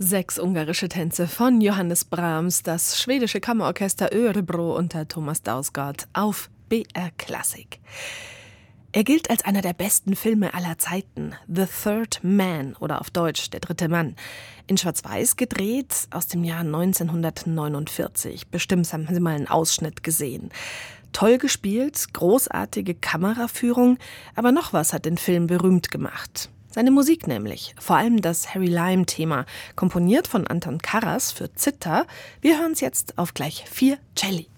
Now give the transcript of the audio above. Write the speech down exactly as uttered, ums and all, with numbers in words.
Sechs ungarische Tänze von Johannes Brahms, das schwedische Kammerorchester Örebro unter Thomas Dausgaard auf B R Klassik. Er gilt als einer der besten Filme aller Zeiten, The Third Man oder auf Deutsch Der dritte Mann. In Schwarz-Weiß gedreht aus dem Jahr neunzehnhundertneunundvierzig. Bestimmt haben Sie mal einen Ausschnitt gesehen. Toll gespielt, großartige Kameraführung, aber noch was hat den Film berühmt gemacht. Seine Musik nämlich, vor allem das Harry Lime-Thema, komponiert von Anton Karas für Zither. Wir hören es jetzt auf gleich vier Celli.